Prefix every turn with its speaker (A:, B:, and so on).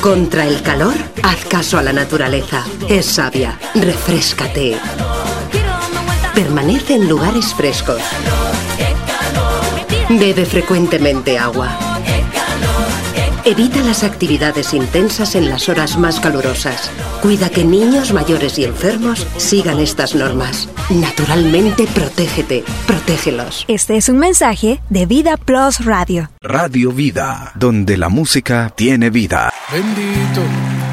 A: Contra el calor, haz caso a la naturaleza. Es sabia. Refréscate. Permanece en lugares frescos. Bebe frecuentemente agua. Evita las actividades intensas en las horas más calurosas. Cuida que niños, mayores y enfermos sigan estas normas. Naturalmente, protégete. Protégelos.
B: Este es un mensaje de Vida Plus Radio.
C: Radio Vida, donde la música tiene vida.
D: Bendito